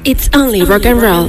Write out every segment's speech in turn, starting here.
It's only rock and roll.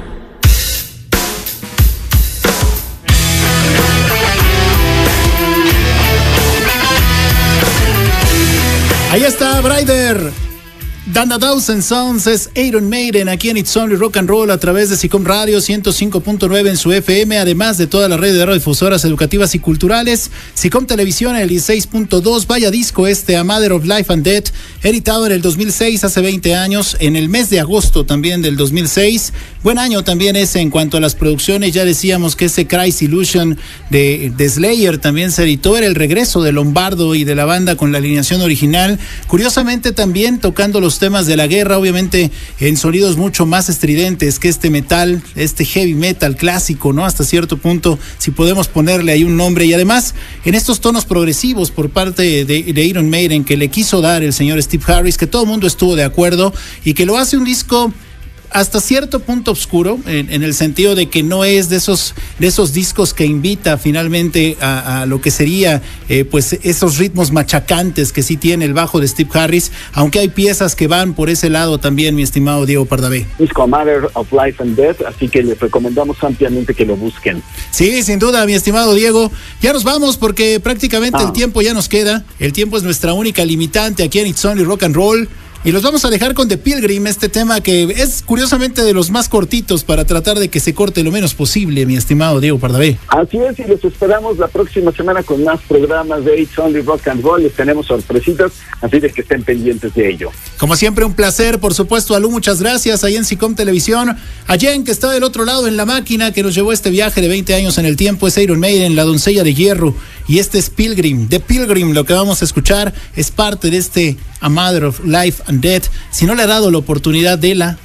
Ahí está Brider. Dana Thousand Sons es Iron Maiden aquí en It's Only Rock and Roll a través de SICOM Radio 105.9 en su FM, además de toda la red de radiodifusoras educativas y culturales. SICOM Televisión en el 16.2, vaya disco A Matter of Life and Death, editado en el 2006, hace 20 años, en el mes de agosto también del 2006. Buen año también ese en cuanto a las producciones, ya decíamos que ese Christ Illusion de Slayer también se editó, era el regreso de Lombardo y de la banda con la alineación original, curiosamente también tocando los temas de la guerra, obviamente en sonidos mucho más estridentes que este metal, este heavy metal clásico, ¿no? Hasta cierto punto, si podemos ponerle ahí un nombre, y además en estos tonos progresivos por parte de Iron Maiden que le quiso dar el señor Steve Harris, que todo el mundo estuvo de acuerdo y que lo hace un disco hasta cierto punto oscuro, en el sentido de que no es de esos discos que invita finalmente a lo que sería pues esos ritmos machacantes que sí tiene el bajo de Steve Harris, aunque hay piezas que van por ese lado también, mi estimado Diego Pardavé. Disco A Matter of Life and Death, así que les recomendamos ampliamente que lo busquen. Sí, sin duda, mi estimado Diego. Ya nos vamos porque prácticamente el tiempo ya nos queda. El tiempo es nuestra única limitante aquí en It's Only Rock and Roll. Y los vamos a dejar con The Pilgrim, este tema que es curiosamente de los más cortitos para tratar de que se corte lo menos posible, mi estimado Diego Pardavé. Así es, y los esperamos la próxima semana con más programas de It's Only Rock and Roll. Les tenemos sorpresitas, así de que estén pendientes de ello. Como siempre, un placer, por supuesto, a Lu, muchas gracias, ahí en SICOM Televisión. A Jen, que está del otro lado en la máquina, que nos llevó este viaje de 20 años en el tiempo, es Iron Maiden, La Doncella de Hierro, y este es Pilgrim. The Pilgrim, lo que vamos a escuchar, es parte de este A Matter of Life and Death. Si no le ha dado la oportunidad,